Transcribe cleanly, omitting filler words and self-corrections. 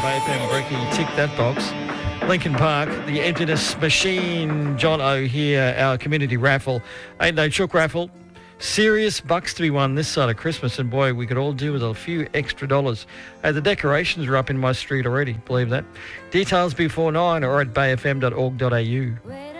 Bay FM, Brecky, tick that box. Lincoln Park, the Emptiness Machine, John O here, our community raffle, 8-day chook raffle. Serious bucks to be won this side of Christmas, and boy, we could all do with a few extra dollars. The decorations are up in my street already, believe that. Details before 9 or at bayfm.org.au.